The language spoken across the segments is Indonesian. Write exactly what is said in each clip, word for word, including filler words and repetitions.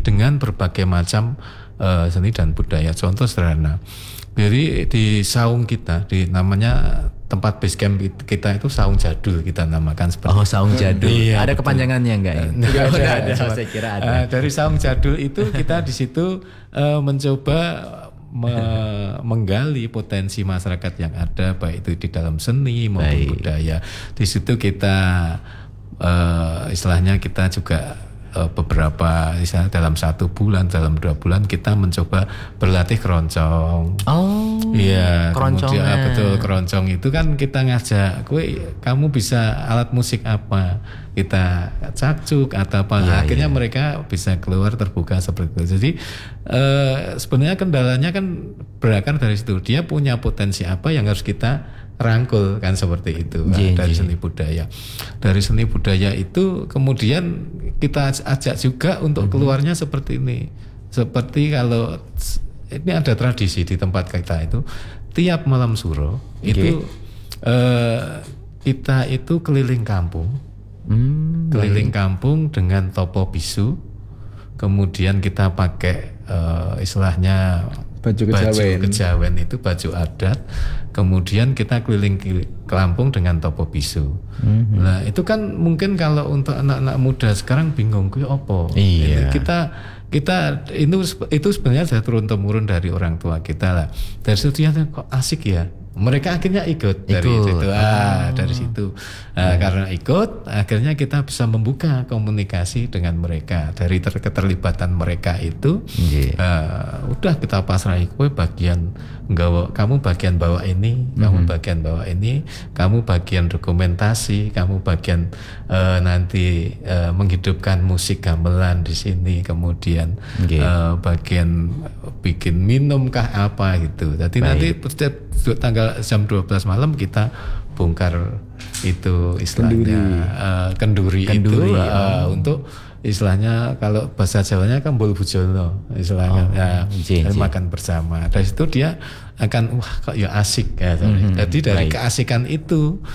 dengan berbagai macam uh, seni dan budaya. Contoh sederhana, jadi di saung kita, di namanya tempat base camp kita itu saung jadul kita namakan seperti. Oh, saung jadul. Iya, ada betul. kepanjangannya enggak? Ya? Enggak ada, ada, ada. Saya kira ada. Uh, dari saung jadul itu kita di situ uh, mencoba me- menggali potensi masyarakat yang ada, baik itu di dalam seni maupun Baik. budaya. Di situ kita uh, istilahnya kita juga uh, beberapa misalnya dalam satu bulan, dalam dua bulan kita mencoba berlatih keroncong. Oh, Iya, keroncongan. kemudian betul keroncong itu kan kita ngajak, "Kowe kamu bisa alat musik apa?" Kita cakcuk atau apa. Iya, Akhirnya iya. mereka bisa keluar terbuka seperti itu. Jadi eh, sebenarnya kendalanya kan berakar dari situ. Dia punya potensi apa yang harus kita rangkul kan seperti itu. Nah, Iya, dari iya. seni budaya. Dari seni budaya itu kemudian kita ajak juga untuk keluarnya seperti ini. Seperti kalau ini ada tradisi di tempat kita itu tiap malam suro itu eh, kita itu keliling kampung. Hmm, Keliling kampung dengan topo bisu, kemudian kita pakai uh, istilahnya Baju kejawen. kejawen itu baju adat, kemudian kita keliling ke kampung dengan topo bisu. Mhm. Nah itu kan mungkin kalau untuk anak-anak muda sekarang bingung kuwi opo. Iya. Ini kita kita itu itu sebenarnya sudah turun temurun dari orang tua kita lah. Dari situ ya kok asik ya. Mereka akhirnya ikut dari Ikut. situ. Ah, dari situ. Ah, karena ikut, akhirnya kita bisa membuka komunikasi dengan mereka. Dari ter- keterlibatan mereka itu, Iya. ah, udah kita pasrahi kowe bagian nggawa, kamu bagian bawa ini, kamu bagian bawa ini, kamu bagian dokumentasi, kamu bagian eh, nanti eh, menghidupkan musik gamelan di sini, kemudian Iya. eh, bagian bikin minum kah apa gitu. Jadi Baik. nanti setiap tanggal jam dua belas malam kita bongkar itu istilahnya eh, kenduri, Kenduri, itu eh, untuk istilahnya kalau bahasa Jawanya kan bol bujono istilahnya. Oh, ya, jee, jee. makan bersama. Dari situ dia akan wah kok ya asik ya. Mhm, Jadi dari baik. keasikan itu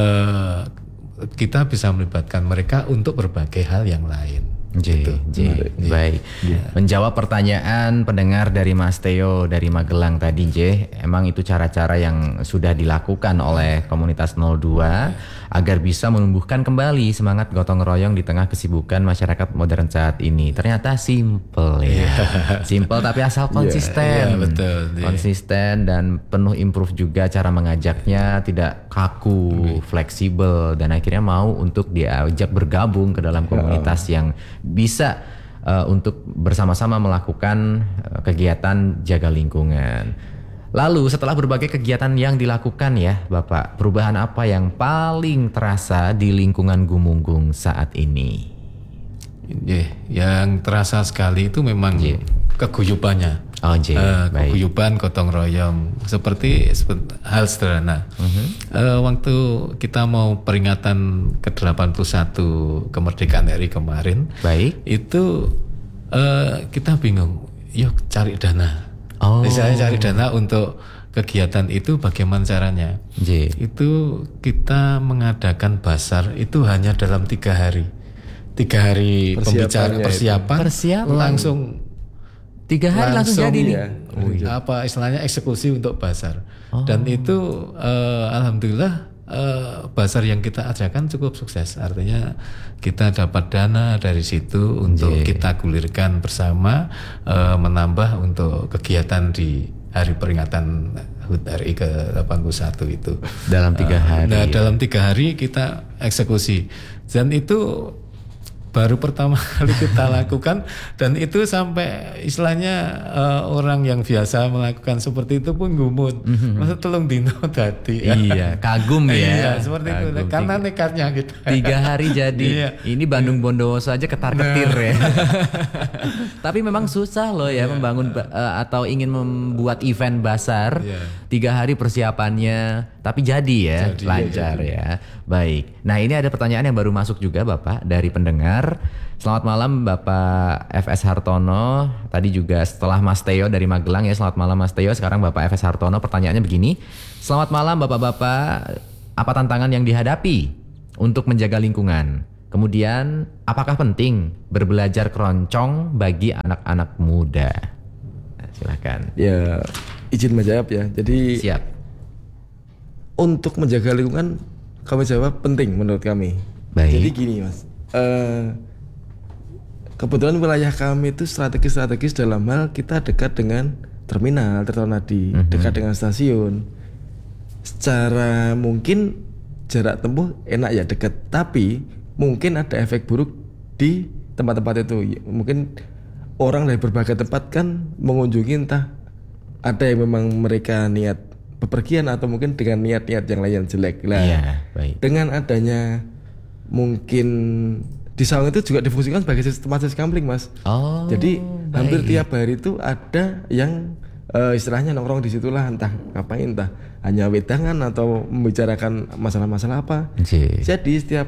eh, kita bisa melibatkan mereka untuk berbagai hal yang lain. J, Gitu. J. Iya. Baik. Menjawab pertanyaan pendengar dari Mas Theo dari Magelang tadi, J, emang itu cara-cara yang sudah dilakukan oleh komunitas nol dua agar bisa menumbuhkan kembali semangat gotong royong di tengah kesibukan masyarakat modern saat ini. Ternyata simple ya. Simple tapi asal konsisten. Iya, betul. Iya. Konsisten dan penuh improve juga cara mengajaknya, tidak kaku, fleksibel, dan akhirnya mau untuk diajak bergabung ke dalam komunitas yang bisa uh, untuk bersama-sama melakukan uh, kegiatan jaga lingkungan. Lalu setelah berbagai kegiatan yang dilakukan ya Bapak, perubahan apa yang paling terasa di lingkungan Gumunggung saat ini? Iya, yang terasa sekali itu memang Iya. keguyubannya. Oh, J, Eh, baik. keguyuban gotong royong seperti sepe- hal sederhana. Eh, waktu kita mau peringatan ke delapan puluh satu kemerdekaan R I kemarin, Baik. itu eh, kita bingung, yuk cari dana. Oh. Misalnya cari dana untuk kegiatan itu bagaimana caranya? J. Itu kita mengadakan basar itu hanya dalam tiga hari. Tiga hari pembicaraan Persiapannya itu. persiapan, Persiapan. langsung Tiga hari langsung, jadi nih. iya. Oh, iya. apa istilahnya eksekusi untuk basar. Oh. Dan itu eh, alhamdulillah eh, basar yang kita adakan cukup sukses. Artinya kita dapat dana dari situ untuk Iya. kita gulirkan bersama, eh, menambah untuk kegiatan di hari peringatan H U T R I ke delapan puluh satu itu. Dalam tiga hari. Nah, dalam tiga hari kita eksekusi. Dan itu baru pertama kali kita lakukan, dan itu sampai istilahnya eh, orang yang biasa melakukan seperti itu pun gumut. Masa telung dino tadi. Iya, kagum ya. Iya, seperti itu. Kagum. Karena nekatnya kita. Tiga hari jadi. Iya. Ini Bandung Bondowoso aja ketar-ketir ya. Tapi memang susah loh ya membangun ba- eh, atau ingin membuat event basar. Iya. Tiga hari persiapannya, tapi jadi ya, Jadi, lancar ya. Baik. Nah ini ada pertanyaan yang baru masuk juga Bapak dari pendengar. Selamat malam Bapak F S Hartono. Tadi juga setelah Mas Theo dari Magelang ya. Selamat malam Mas Theo. Sekarang Bapak F S Hartono. Pertanyaannya begini. Selamat malam Bapak-bapak. Apa tantangan yang dihadapi untuk menjaga lingkungan? Kemudian apakah penting berbelajar keroncong bagi anak-anak muda? Nah, silakan. Ya, izin menjawab ya. Jadi Siap. untuk menjaga lingkungan, kami jawab penting menurut kami. Baik. Jadi gini mas, uh, kebetulan wilayah kami itu strategis-strategis dalam hal kita dekat dengan terminal Tirtonadi, mm-hmm. dekat dengan stasiun. Secara mungkin jarak tempuh enak ya dekat, tapi mungkin ada efek buruk di tempat-tempat itu. Mungkin orang dari berbagai tempat kan mengunjungi, entah ada yang memang mereka niat bepergian atau mungkin dengan niat-niat yang lain yang jelek. Lah, iya, baik. Dengan adanya mungkin di Sawang itu juga difungsikan sebagai tempat kamling mas. Oh, jadi baik. hampir tiap hari itu ada yang uh, istilahnya nongkrong di situlah, entah ngapain, entah hanya wedangan atau membicarakan masalah-masalah apa. J. Jadi setiap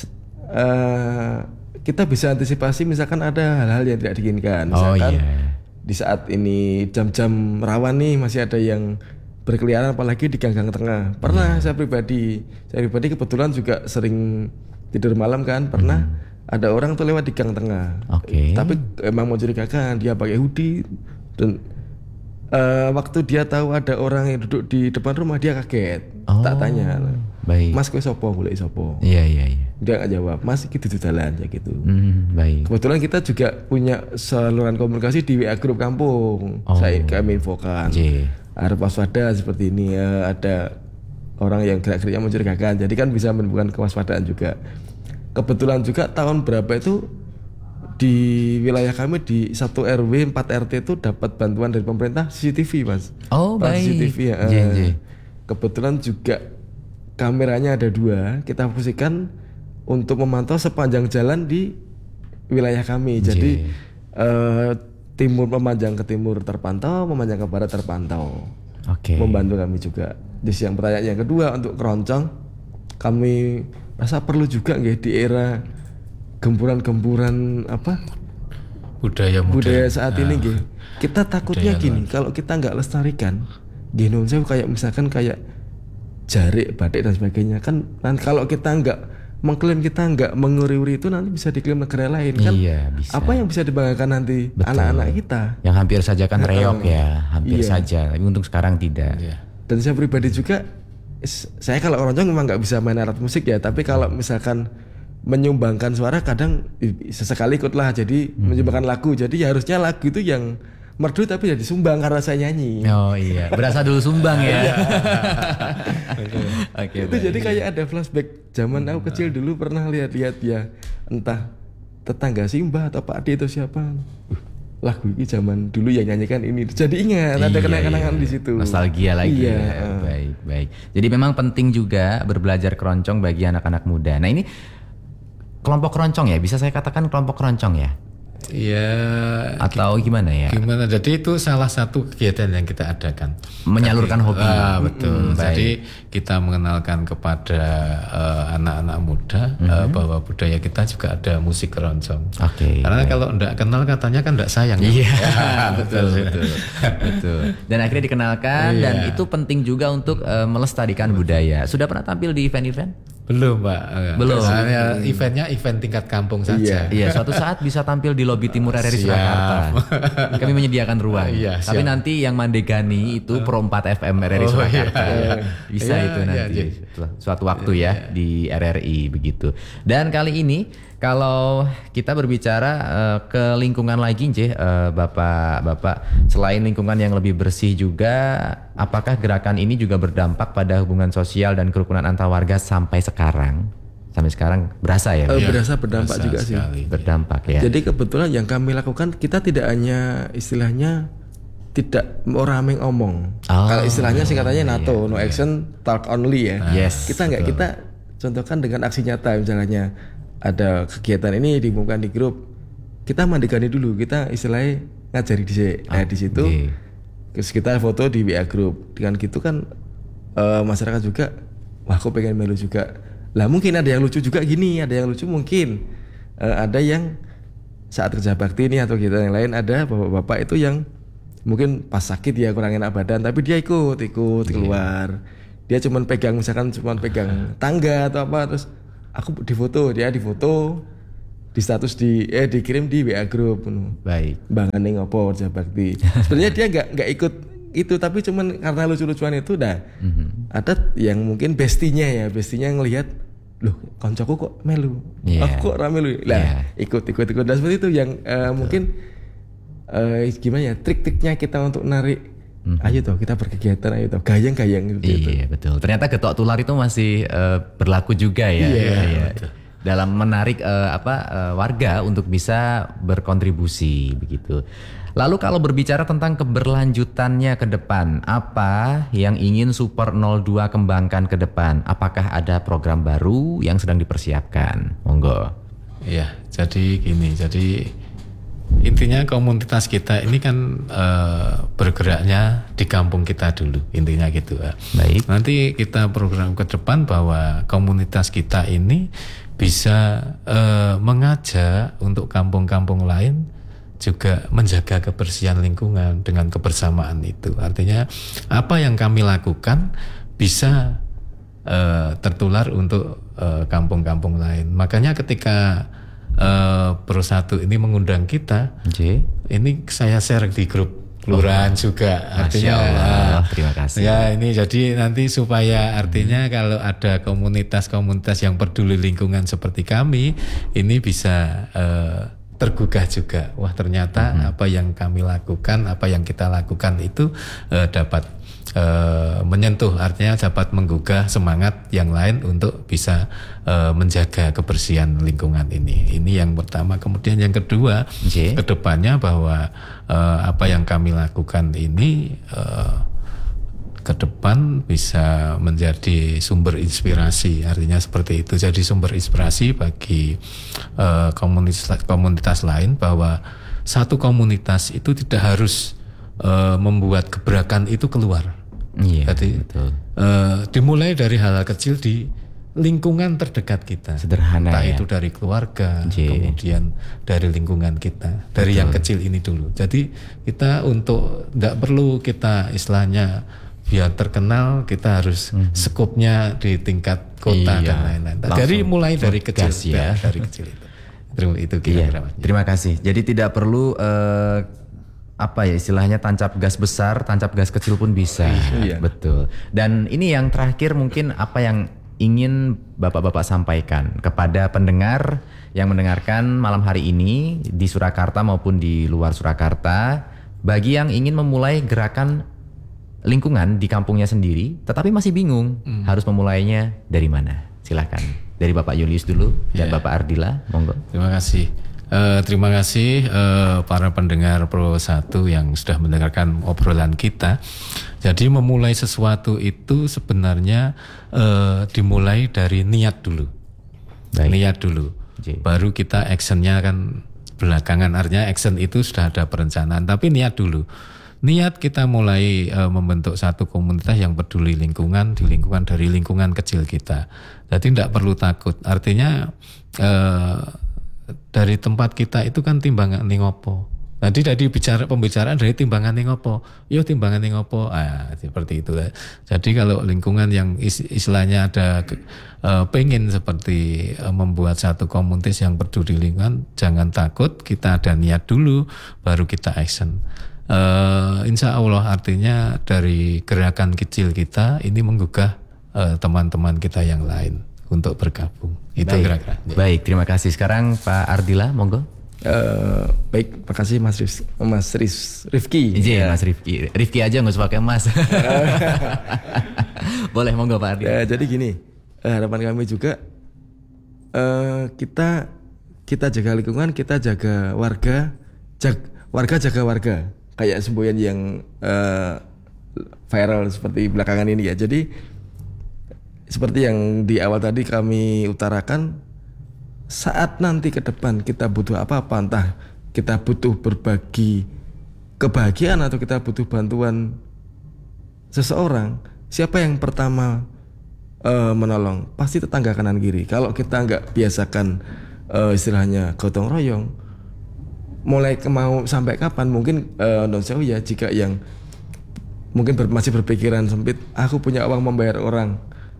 uh, kita bisa antisipasi misalkan ada hal-hal yang tidak diinginkan. Misalkan oh, yeah. di saat ini jam-jam rawan nih masih ada yang berkeliaran apalagi di gang-gang tengah. Pernah yeah. saya pribadi, saya pribadi kebetulan juga sering tidur malam kan, pernah hmm. ada orang tuh lewat di gang tengah. Okay. Tapi emang mencurigakan, dia pakai hoodie dan uh, waktu dia tahu ada orang yang duduk di depan rumah dia kaget. Oh, tak tanya, baik. Mas kowe sopo, golek sopo? Iya iya iya. Dia nggak jawab, Mas iki dudu dalan ya gitu. Hmm, baik. Kebetulan kita juga punya saluran komunikasi di W A grup kampung. Oh. Saya kami infokan. J. Harus waspada seperti ini ya, ada orang yang gerak-geriknya mencurigakan. Jadi kan bisa menimbulkan kewaspadaan juga. Kebetulan juga tahun berapa itu di wilayah kami di satu R W empat R T itu dapat bantuan dari pemerintah C C T V mas. Oh baik. C C T V ya. J, J. Kebetulan juga kameranya ada dua, kita fungsikan untuk memantau sepanjang jalan di wilayah kami. J. Jadi eh, timur memanjang ke timur terpantau, memanjang ke barat terpantau. Oke. Okay. Membantu kami juga. Jadi yang pertanyaan yang kedua untuk keroncong, kami rasa perlu juga nggih di era gempuran-gempuran apa budaya muda. budaya saat nah, ini nggih. Kita takutnya gini, luar. Kalau kita nggak lestarikan, di Indonesia kayak misalkan kayak jarik, batik dan sebagainya kan. Nanti kalau kita nggak mengklaim, kita nggak menguri-uri itu nanti bisa diklaim negara lain kan. Iya, bisa. Apa yang bisa dibanggakan nanti Betul. anak-anak kita? Yang hampir saja kan reok ya, hampir iya. saja. Tapi untuk sekarang tidak. Iya. Dan saya pribadi juga, saya kalau keroncong memang nggak bisa main alat musik ya, tapi kalau misalkan menyumbangkan suara kadang sesekali ikutlah, jadi hmm. menyumbangkan lagu. Jadi ya harusnya lagu itu yang merdu tapi jadi sumbang karena saya nyanyi. Oh iya, berasa dulu sumbang ya. Oke. Itu jadi kayak ada flashback zaman aku kecil dulu pernah lihat-lihat ya, entah tetangga Simbah atau Pak Ade atau siapa. Uh, lagu ini zaman dulu yang nyanyikan ini. Jadi ingat iya, ada kenangan-kenangan iya. di situ. Nostalgia lagi. Iya. Ya. Baik, baik. Jadi memang penting juga berbelajar keroncong bagi anak-anak muda. Nah, ini kelompok keroncong ya, bisa saya katakan kelompok keroncong ya? Iya. Atau gimana ya? Gimana? Jadi itu salah satu kegiatan yang kita adakan. Menyalurkan Jadi, hobi. Ah, betul. Hmm, Jadi kita mengenalkan kepada uh, anak-anak muda mm-hmm. uh, bahwa budaya kita juga ada musik keroncong. Oke. Okay, Karena baik. Kalau enggak kenal katanya kan enggak sayang. Iya. Ya, betul, betul. Betul. Dan akhirnya dikenalkan iya. dan itu penting juga untuk uh, melestarikan budaya. Sudah pernah tampil di event-event? Belum, Pak. Belum. Soalnya eventnya event tingkat kampung saja. Iya, iya, suatu saat bisa tampil di lobi timur R R I Surakarta. Kami menyediakan ruang. Iya, tapi nanti yang Mandegani itu Pro empat F M R R I oh, Surakarta. Iya. Bisa iya, itu nanti. Iya, iya. Suatu waktu ya iya. di R R I begitu. Dan kali ini kalau kita berbicara uh, ke lingkungan lagi, J, uh, Bapak-bapak, selain lingkungan yang lebih bersih juga, apakah gerakan ini juga berdampak pada hubungan sosial dan kerukunan antar warga sampai sekarang? Sampai sekarang berasa ya? Uh, berasa berdampak berasa juga sekali. sih. Berdampak ya. Jadi kebetulan yang kami lakukan, kita tidak hanya istilahnya tidak orang omong. Oh, kalau istilahnya singkatannya NATO, iya, no action, talk only ya. Nah, yes. Kita nggak, kita contohkan dengan aksi nyata misalnya. Ada kegiatan ini diumumkan di grup, kita mandigani dulu, kita istilahnya ngajari di sini. Nah, di situ okay. kita foto di W A grup. Dengan gitu kan uh, masyarakat juga, wah aku pengen melu juga. Lah mungkin ada yang lucu juga gini, ada yang lucu mungkin uh, ada yang saat kerja bakti ini atau kegiatan yang lain ada bapak-bapak itu yang mungkin pas sakit ya kurang enak badan, tapi dia ikut ikut yeah. keluar. Dia cuman pegang misalkan cuman pegang tangga atau apa terus aku difoto, dia difoto, di status di eh dikirim di W A group. Baik. Bangan ning opo Kerja Bakti. Sebenarnya dia nggak nggak ikut itu, tapi cuman karena lucu-lucuan itu dah. Mm-hmm. Ada yang mungkin bestinya ya, bestinya ngelihat, loh koncoku kok melu, yeah. aku kok rame lu, lah yeah. ikut ikut ikut. Dan seperti itu yang uh, mungkin uh, gimana ya trik-triknya kita untuk narik. Mm-hmm. Ayo toh kita berkegiatan, ayo toh gayang-gayang gitu. Iya betul. Ternyata getok tular itu masih uh, berlaku juga ya. Iya. Yeah, yeah. Dalam menarik uh, apa uh, warga untuk bisa berkontribusi begitu. Lalu kalau berbicara tentang keberlanjutannya ke depan, apa yang ingin Super nol dua kembangkan ke depan? Apakah ada program baru yang sedang dipersiapkan? Monggo. Iya, jadi gini, jadi intinya komunitas kita ini kan uh, bergeraknya di kampung kita dulu, intinya gitu. Baik. Nanti kita program ke depan bahwa komunitas kita ini bisa uh, mengajak untuk kampung-kampung lain juga menjaga kebersihan lingkungan dengan kebersamaan itu. Artinya apa yang kami lakukan bisa uh, tertular untuk uh, kampung-kampung lain. Makanya ketika uh, Bersatu ini mengundang kita, J. ini saya share di grup kelurahan oh, juga. Artinya Allah, terima kasih. Ya ini jadi nanti supaya artinya hmm. kalau ada komunitas-komunitas yang peduli lingkungan seperti kami, ini bisa uh, tergugah juga. Wah ternyata hmm. apa yang kami lakukan, apa yang kita lakukan itu uh, dapat uh, menyentuh, artinya dapat menggugah semangat yang lain untuk bisa uh, menjaga kebersihan lingkungan ini. Ini yang pertama. Kemudian yang kedua, okay. kedepannya bahwa uh, apa yang kami lakukan ini uh, ke depan bisa menjadi sumber inspirasi, artinya seperti itu. Jadi sumber inspirasi bagi uh, komunitas komunitas lain, bahwa satu komunitas itu tidak harus uh, membuat gebrakan itu keluar. Iya, jadi uh, dimulai dari hal-hal kecil di lingkungan terdekat kita. Sederhana entah ya. itu dari keluarga, J. kemudian dari lingkungan kita, dari Betul. yang kecil ini dulu. Jadi kita untuk tidak perlu kita istilahnya biar terkenal, kita harus mm-hmm. skopnya di tingkat kota iya, dan lain-lain. Dari mulai dari kecil ya, dari kecil itu. Itu kira-kira. Iya, terima kasih. Jadi tidak perlu uh, apa ya istilahnya tancap gas besar, tancap gas kecil pun bisa. Iya. Betul. Dan ini yang terakhir mungkin apa yang ingin Bapak-bapak sampaikan kepada pendengar yang mendengarkan malam hari ini di Surakarta maupun di luar Surakarta, bagi yang ingin memulai gerakan lingkungan di kampungnya sendiri, tetapi masih bingung hmm. harus memulainya dari mana. Silakan dari Bapak Julius dulu dan yeah. Bapak Ardila, monggo. Terima kasih. Uh, terima kasih uh, para pendengar Pro satu yang sudah mendengarkan obrolan kita. Jadi memulai sesuatu itu sebenarnya uh, dimulai dari niat dulu. Baik. Niat dulu. J. Baru kita actionnya kan belakangan, artinya action itu sudah ada perencanaan, tapi niat dulu. Niat kita mulai uh, membentuk satu komunitas yang peduli lingkungan, di lingkungan dari lingkungan kecil kita. Jadi tidak perlu takut. Artinya uh, dari tempat kita itu kan timbangan ning opo. Tadi dari bicara pembicaraan dari timbangan ning opo. Yo timbangan ning opo. Ah, seperti itu. Jadi kalau lingkungan yang istilahnya ada uh, pengen seperti uh, membuat satu komunitas yang peduli lingkungan, jangan takut. Kita ada niat dulu, baru kita action. Uh, insya Allah artinya dari gerakan kecil kita ini menggugah uh, teman-teman kita yang lain untuk bergabung. Itu kira-kira. Baik, terima kasih. Sekarang Pak Ardila, monggo. Uh, baik, terima kasih Mas Rif, Mas Rif, Rifki. Iya, Mas Rifki. Rifki aja nggak usah pakai Mas. Boleh, monggo Pak Ardila. Uh, jadi gini, uh, harapan kami juga uh, kita kita jaga lingkungan, kita jaga warga, jag, warga jaga warga. Kayak semboyan yang uh, viral seperti belakangan ini ya. Jadi seperti yang di awal tadi kami utarakan, saat nanti ke depan kita butuh apa-apa, entah kita butuh berbagi kebahagiaan atau kita butuh bantuan seseorang, siapa yang pertama uh, menolong? Pasti tetangga kanan kiri. Kalau kita nggak biasakan uh, istilahnya gotong royong, mulai ke mau sampai kapan mungkin uh, non sewu ya, jika yang mungkin ber, masih berpikiran sempit, aku punya uang membayar orang,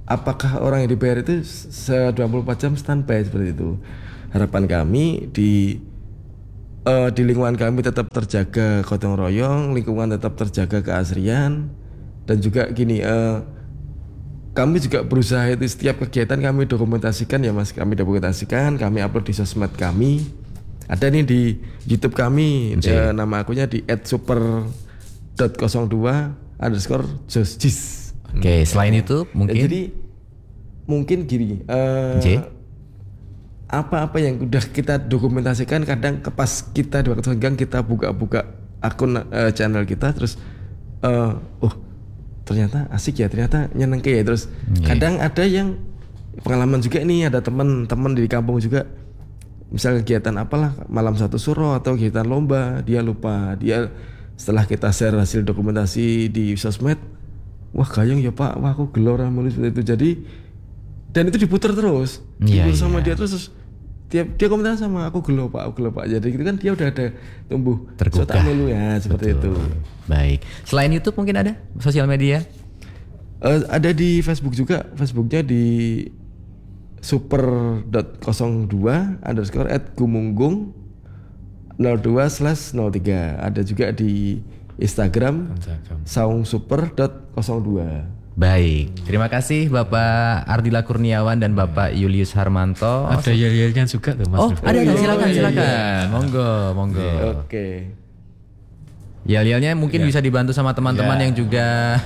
apakah orang yang dibayar itu se dua puluh empat jam standby seperti itu. Harapan kami di uh, di lingkungan kami tetap terjaga gotong royong, lingkungan tetap terjaga keasrian, dan juga gini, uh, kami juga berusaha itu setiap kegiatan kami dokumentasikan ya Mas, kami dokumentasikan, kami upload di sosmed kami. Ada nih di YouTube kami, uh, nama akunnya di et super dot nol dua underscore josjis. Oke, selain itu mungkin ya, jadi mungkin gini, uh, J? apa-apa yang udah kita dokumentasikan kadang pas kita di waktu senggang kita buka-buka akun uh, channel kita terus uh, oh ternyata asik ya, ternyata nyenengke ya, terus yeah. Kadang ada yang pengalaman juga nih, ada teman-teman di kampung juga misal kegiatan apalah malam satu suro atau kegiatan lomba, dia lupa, dia setelah kita share hasil dokumentasi di sosmed, wah gayung ya Pak, wah aku gelora mulai seperti itu. Jadi dan itu diputar terus, yeah, diputar sama yeah. dia terus, terus tiap dia komentar sama aku gelo Pak, aku gelo Pak. Jadi itu kan dia udah ada tumbuh tergugah melu ya seperti Betul. itu. Baik. Selain YouTube mungkin ada sosial media? Uh, ada di Facebook juga, Facebooknya di super dot nol dua underscore at gumunggung nol dua slash nol tiga. Ada juga di Instagram saung super dot nol dua. Baik, terima kasih Bapak Ardila Kurniawan dan Bapak Julius Harmanto. Ada yel-yelnya juga tuh Mas. Oh, ada, ada, silakan, iya, silakan. iya. Monggo, monggo. Oke. Okay. Yel-yelnya mungkin Ya. bisa dibantu sama teman-teman Ya. yang juga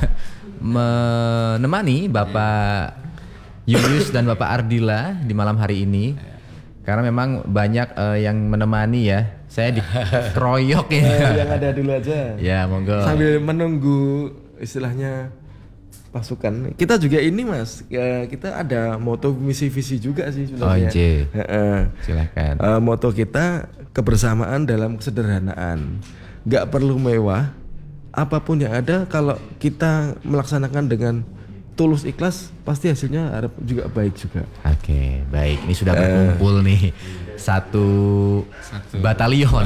menemani Bapak Julius dan Bapak Ardila di malam hari ini. Karena memang banyak uh, yang menemani ya. Saya dikeroyok ya. Eh, yang ada dulu aja. Ya, monggo. Sambil menunggu istilahnya pasukan. Kita juga ini Mas, ya, kita ada moto misi visi juga sih sebenarnya. Oh, J. Silakan. Uh, moto kita kebersamaan dalam kesederhanaan. Gak perlu mewah. Apapun yang ada, kalau kita melaksanakan dengan tulus ikhlas, pasti hasilnya harap juga baik juga. Oke, baik. Ini sudah berkumpul uh, nih satu, satu. batalion.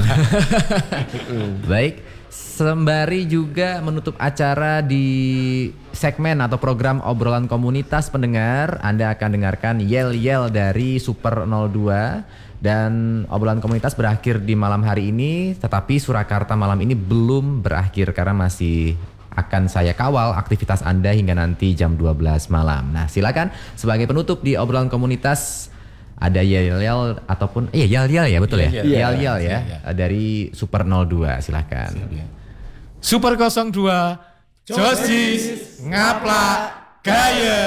Baik. Sembari juga menutup acara di segmen atau program obrolan komunitas pendengar, Anda akan dengarkan yel-yel dari Super nol dua. Dan obrolan komunitas berakhir di malam hari ini, tetapi Surakarta malam ini belum berakhir karena masih akan saya kawal aktivitas Anda hingga nanti jam dua belas malam. Nah, silakan sebagai penutup di obrolan komunitas ada yel-yel ataupun iya yel-yel ya, betul ya? Yel-yel ya, ya dari Super nol dua, silakan. Super nol dua Josis ngaplak gaya.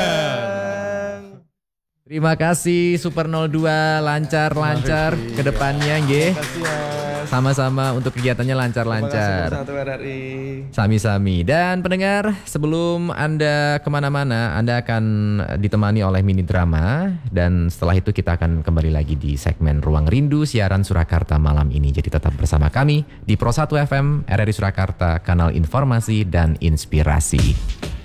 Terima kasih Super nol dua, lancar-lancar ke depannya nggih. Sama-sama untuk kegiatannya lancar-lancar. Sami-sami. Dan pendengar, sebelum Anda kemana-mana, Anda akan ditemani oleh mini drama. Dan setelah itu kita akan kembali lagi di segmen Ruang Rindu siaran Surakarta malam ini. Jadi tetap bersama kami di Pro satu F M, R R I Surakarta, kanal informasi dan inspirasi.